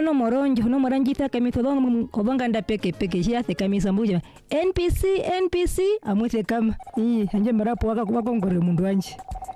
no moronji ta kami thodong kobanga nda peke shia the kami sambuja NPC amwese kama hii anje marapo waka kuwa kongore mundu wanje